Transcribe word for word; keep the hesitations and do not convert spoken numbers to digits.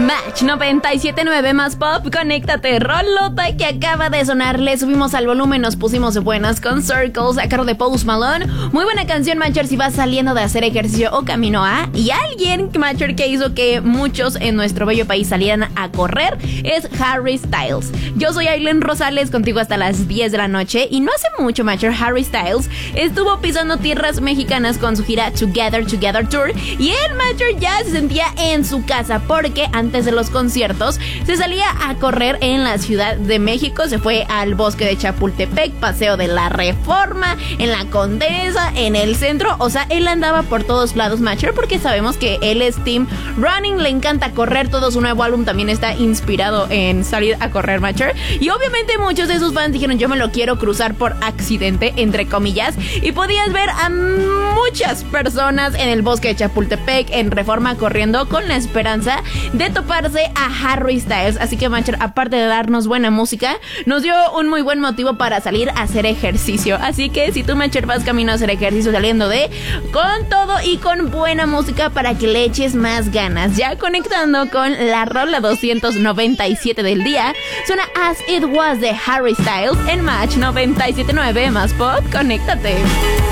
Match noventa y siete punto nueve más pop, conéctate, rolota que acaba de sonar. Le subimos al volumen, nos pusimos de buenas con Circles a cargo de Post Malone. Muy buena canción, Matcher, si vas saliendo de hacer ejercicio o camino a. Y alguien, Matcher, que hizo que muchos en nuestro bello país salieran a correr es Harry Styles. Yo soy Aileen Rosales, contigo hasta las diez de la noche. Y no hace mucho, Matcher, Harry Styles estuvo pisando tierras mexicanas con su gira Together Together Tour. Y el Matcher ya se sentía en su casa porque antes de los conciertos se salía a correr en la Ciudad de México. Se fue al bosque de Chapultepec, Paseo de la Reforma, en la Condesa, en el centro. O sea, él andaba por todos lados, Matcher, porque sabemos que él es team running, le encanta correr. Todo su nuevo álbum también está inspirado en salir a correr, Matcher. Y obviamente muchos de sus fans dijeron: yo me lo quiero cruzar por accidente, entre comillas. Y podías ver a muchas personas en el bosque de Chapultepec, en Reforma, corriendo con la esperanza de toparse a Harry Styles. Así que, Matcher, aparte de darnos buena música, nos dio un muy buen motivo para salir a hacer ejercicio. Así que si tú, Matcher, vas camino a hacer ejercicio saliendo de con todo y con buena música para que le eches más ganas. Ya conectando con la rola doscientos noventa y siete del día, suena As It Was de Harry Styles en Match noventa y siete punto nueve más pop. Conéctate.